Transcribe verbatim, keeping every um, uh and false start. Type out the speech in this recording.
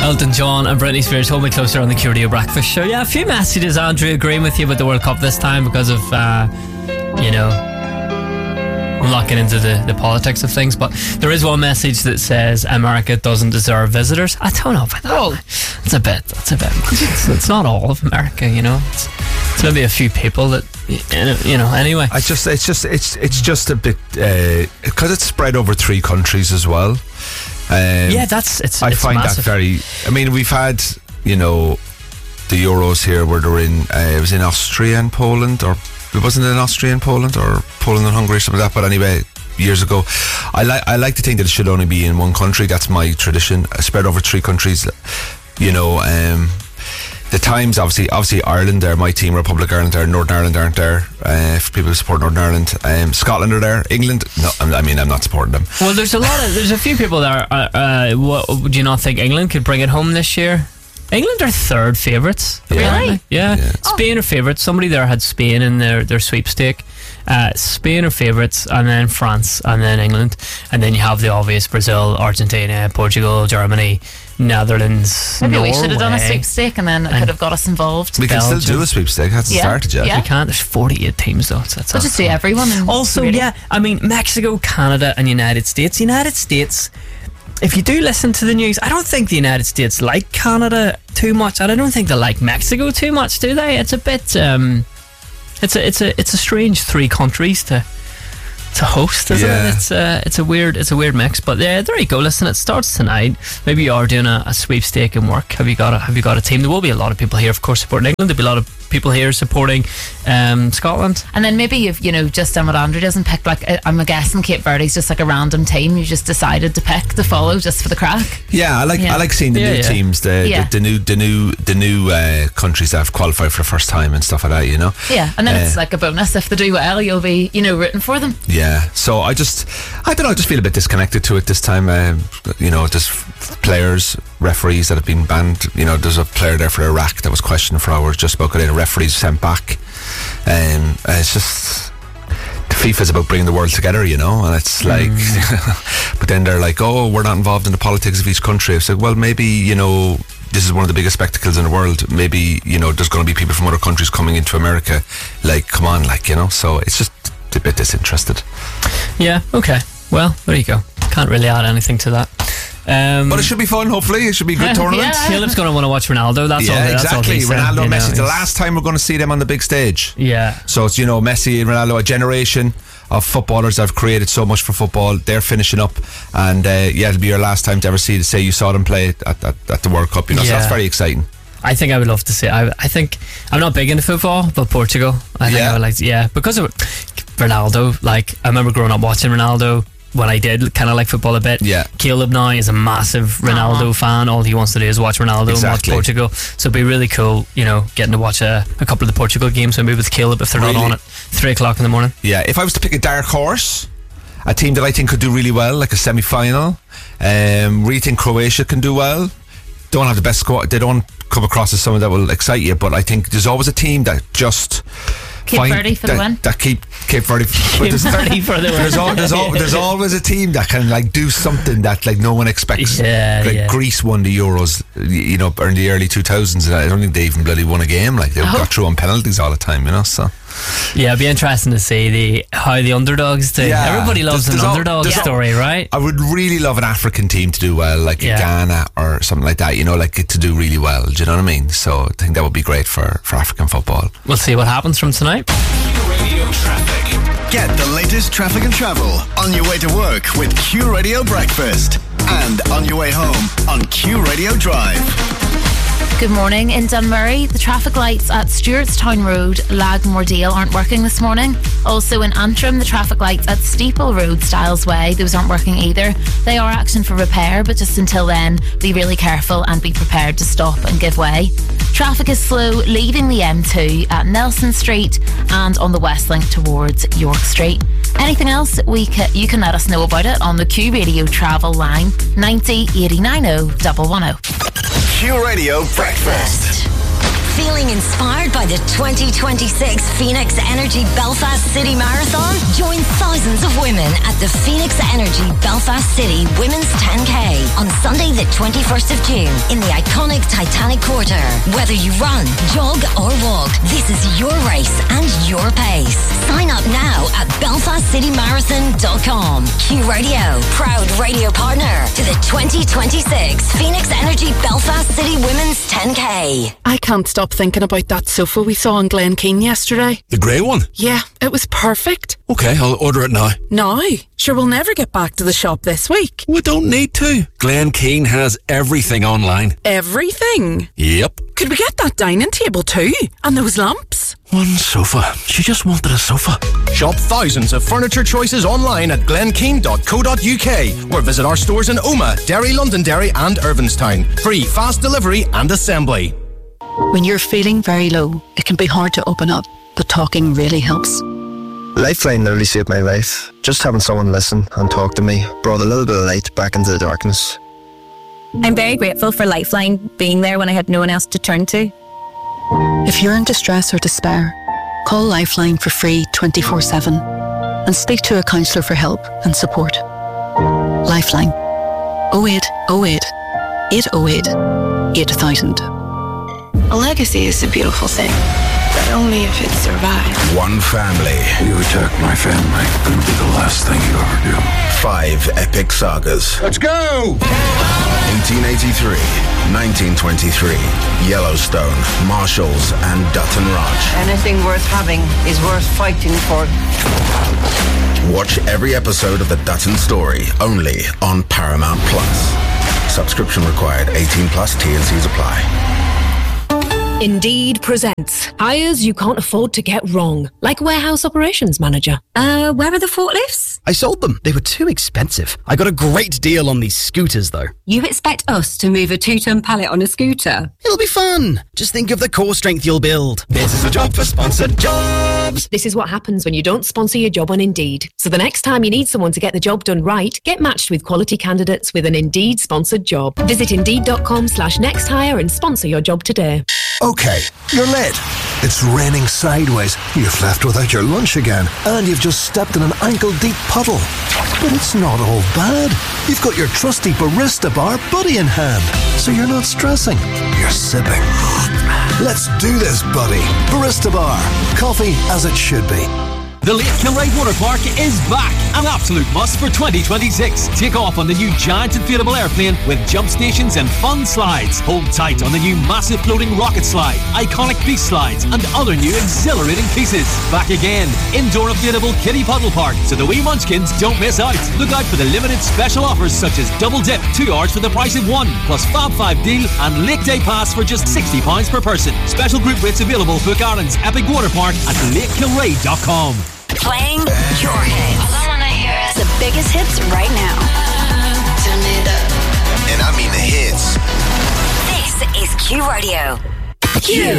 Elton John and Britney Spears, Hold Me Closer on the Q Radio Breakfast Show. Yeah, a few messages, Andrew, agreeing with you about the World Cup this time because of, uh, you know, I'm not getting into the, the politics of things, but there is one message that says America doesn't deserve visitors. I don't know about that. Oh, it's a bit, that's a bit much. It's, it's not all of America, you know. It's, it's maybe a few people that, you know, anyway. I just, it's just, it's it's just a bit, because uh, it's spread over three countries as well. Um, yeah, that's, it's I it's find massive. that very, I mean, we've had, you know, the Euros here where they're in, uh, it was in Austria and Poland, or it wasn't in Austria and Poland, or Poland and Hungary, something like that, but anyway, years ago. I like I like to think that it should only be in one country. That's my tradition. I spread over three countries. You know, um, the times, obviously, obviously Ireland are my team, Republic of Ireland are, Northern Ireland aren't there, uh, for people who support Northern Ireland. Um, Scotland are there. England, no, I mean, I'm not supporting them. Well, there's a lot of, there's a few people there. Uh, uh, what, would you not think England could bring it home this year? England are third favourites. Yeah. Really? Yeah. Yeah. Spain are favourites. Somebody there had Spain in their, their sweepstake. Uh, Spain are favourites, and then France, and then England, and then you have the obvious Brazil, Argentina, Portugal, Germany, Netherlands, Maybe Norway. we should have done a sweepstake and then it could have got us involved. We can Belgium. still do a sweepstake. Hasn't Yeah. started yet. Yeah. We can't. There's forty-eight teams though. So that's We'll just do everyone. And Also, really. yeah, I mean, Mexico, Canada, and United States. United States, if you do listen to the news, I don't think the United States like Canada too much, and I don't think they like Mexico too much, do they? It's a bit, um, it's a, it's a, it's a strange three countries to to host, isn't Yeah. it? It's a, it's a weird, it's a weird mix. But yeah, there you go. Listen, it starts tonight. Maybe you are doing a, a sweepstake in work. Have you got a, have you got a team? There will be a lot of people here, of course, supporting England. There'll be a lot of people here supporting um, Scotland. And then maybe you've, you know, just done what Andrew doesn't pick, like, uh, I'm guessing Cape Verde's just like a random team you just decided to pick to follow just for the crack. Yeah, I like Yeah. I like seeing the Yeah, new yeah. teams, the, Yeah. the the new the new the new uh, countries that have qualified for the first time and stuff like that. You know. Yeah, and then Uh, it's like a bonus. If they do well, you'll be, you know, rooting for them. Yeah, so I just, I don't know, I just feel a bit disconnected to it this time. Um, you know, there's players, referees that have been banned. You know, there's a player there for Iraq that was questioned for hours just about getting a referees sent back. Um, it's just, the FIFA's about bringing the world together, you know, and it's like, but then they're like, oh, we're not involved in the politics of each country. It's like, well, maybe, you know, this is one of the biggest spectacles in the world. Maybe, you know, there's going to be people from other countries coming into America. Like, come on, like, you know, so it's just a bit disinterested. Yeah. Okay. Well, there you go. Can't really add anything to that. Um, But it should be fun, hopefully. It should be a good Yeah. tournament. Yeah. Caleb's going to want to watch Ronaldo. That's all. Yeah, That's all exactly. he's saying, Ronaldo, you know, Messi. The he's- last time we're going to see them on the big stage. Yeah. So it's, you know, Messi and Ronaldo, a generation of footballers that have created so much for football. They're finishing up, and uh, yeah, it'll be your last time to ever see, say you saw them play at, at, at the World Cup. You know, so Yeah. that's very exciting. I think I would love to see. I, I think I'm not big into football, but Portugal. I think Yeah. I would like. To, yeah, because of Ronaldo. Like I remember growing up watching Ronaldo. When I did kind of like football a bit. Yeah. Caleb now is a massive Ronaldo Aww. fan. All he wants to do is watch Ronaldo Exactly. and watch Portugal. So it'd be really cool, you know, getting to watch a, a couple of the Portugal games maybe with Caleb if they're Really? not on at three o'clock in the morning. Yeah, if I was to pick a dark horse, a team that I think could do really well, like a semi-final, um, really think Croatia can do well. Don't have the best squad. They don't come across as someone that will excite you, but I think there's always a team that just Cape find- Verde for that, the win. That keep Cape Verde. but Cape there's- Verde for the win. There's, al- there's, al- there's always a team that can like do something that like no one expects. Yeah, like yeah. Greece won the Euros, you know, in the early two thousands, and I don't think they even bloody won a game. Like they Oh. got through on penalties all the time, you know. So Yeah, it'd be interesting to see the how the underdogs do. Yeah. Everybody loves There's- an there's al- underdog there's al- story, right? I would really love an African team to do well, like Yeah. Ghana or something like that, you know, like to do really well. Do you know what I mean? So I think that would be great for, for African football. We'll see what happens from tonight. Radio Traffic. Get the latest traffic and travel on your way to work with Q Radio Breakfast and on your way home on Q Radio Drive. Good morning. In Dunmurry, the traffic lights at Stewartstown Road, Lagmore aren't working this morning. Also in Antrim, the traffic lights at Steeple Road, Styles Way, those aren't working either. They are action for repair, but just until then, be really careful and be prepared to stop and give way. Traffic is slow leaving the M two at Nelson Street and on the West Link towards York Street. Anything else, we ca- you can let us know about it on the Q Radio travel line ninety eighty nine oh one one oh. Q Radio Breakfast. Feeling inspired by the twenty twenty-six Phoenix Energy Belfast City Marathon? Join thousands of women at the Phoenix Energy Belfast City Women's ten K on Sunday the twenty-first of June in the iconic Titanic Quarter. Whether you run, jog or walk, this is your race and your pace. Sign up now at belfast city marathon dot com. Q Radio, proud radio partner to the twenty twenty-six Phoenix Energy Belfast City Women's ten K. I can't stop thinking about that sofa we saw in Glen Keane yesterday. The grey one? Yeah, it was perfect. Okay, I'll order it now. Now? Sure, we'll never get back to the shop this week. We don't need to. Glen Keane has everything online. Everything? Yep. Could we get that dining table too? And those lamps? One sofa. She just wanted a sofa. Shop thousands of furniture choices online at glenkeen dot co dot uk or visit our stores in Oma, Derry, Londonderry and Irvinstown. Free fast delivery and assembly. When you're feeling very low, it can be hard to open up, but talking really helps. Lifeline literally saved my life. Just having someone listen and talk to me brought a little bit of light back into the darkness. I'm very grateful for Lifeline being there when I had no one else to turn to. If you're in distress or despair, call Lifeline for free twenty-four seven and speak to a counsellor for help and support. Lifeline oh eight oh eight, eight oh eight, eight thousand. A legacy is a beautiful thing, but only if it survives. One family. You attack my family, it'll be the last thing you ever do. Five epic sagas. Let's go! eighteen eighty-three, nineteen twenty-three, Yellowstone, Marshalls, and Dutton Ranch. Anything worth having is worth fighting for. Watch every episode of the Dutton Story only on Paramount Plus. Subscription required. eighteen plus. T and C's apply. Indeed presents hires you can't afford to get wrong, like warehouse operations manager. Uh, where are the forklifts? I sold them. They were too expensive. I got a great deal on these scooters, though. You expect us to move a two-ton pallet on a scooter? It'll be fun. Just think of the core strength you'll build. This is a job for sponsored jobs. This is what happens when you don't sponsor your job on Indeed. So the next time you need someone to get the job done right, get matched with quality candidates with an Indeed sponsored job. Visit indeed.com slash next hire and sponsor your job today. Okay, you're late. It's raining sideways. You've left without your lunch again, and you've just stepped in an ankle-deep puddle. But it's not all bad. You've got your trusty Barista Bar buddy in hand, so you're not stressing. You're sipping. Let's do this, buddy. Barista Bar. Coffee as it should be. The Lake Kilray Water Park is back, an absolute must for twenty twenty-six. Take off on the new giant inflatable airplane with jump stations and fun slides. Hold tight on the new massive floating rocket slide, iconic beast slides, and other new exhilarating pieces. Back again, indoor inflatable kiddie puddle park, so the wee munchkins don't miss out. Look out for the limited special offers such as double dip, two hours for the price of one, plus Fab five deal and Lake Day Pass for just sixty pounds per person. Special group rates available. Book Ireland's Epic Water Park at lake kilray dot com. Playing your hits. All I wanna hear is the biggest hits right now. Turn it up. And I mean the hits. This is Q Radio. Q.